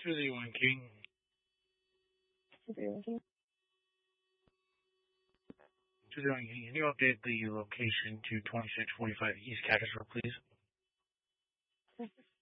201 King. 201 King. 201 King, can you update the location to 2645 East Caddisburg, please?